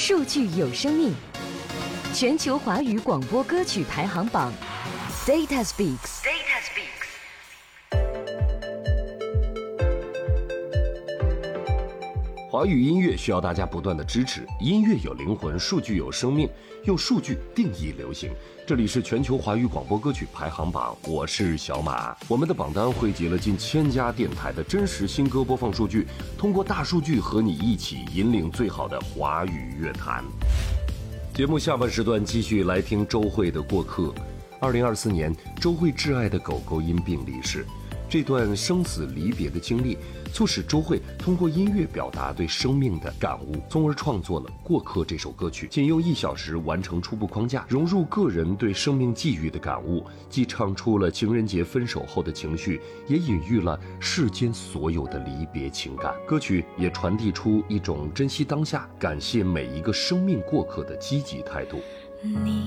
数据有生命，全球华语广播歌曲排行榜 Data Speaks。Data Speaks。 华语音乐需要大家不断的支持，音乐有灵魂，数据有生命，用数据定义流行。这里是全球华语广播歌曲排行榜，我是小马。我们的榜单汇集了近1000家电台的真实新歌播放数据，通过大数据和你一起引领最好的华语乐坛。节目下半时段继续来听周蕙的《过客》。2024年，周蕙挚爱的狗狗因病离世。这段生死离别的经历，促使周蕙通过音乐表达对生命的感悟，从而创作了《过客》这首歌曲。仅用1小时完成初步框架，融入个人对生命际遇的感悟，既唱出了情人节分手后的情绪，也隐喻了世间所有的离别情感。歌曲也传递出一种珍惜当下、感谢每一个生命过客的积极态度。